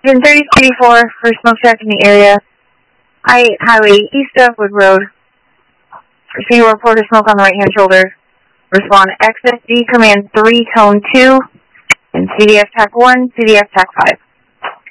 In 3084 for smoke check in the area. Highway east of Wood Road. Receiving a report of smoke on the right-hand shoulder. Respond XSD command 3 tone 2 and CDF TAC 1, CDF TAC 5.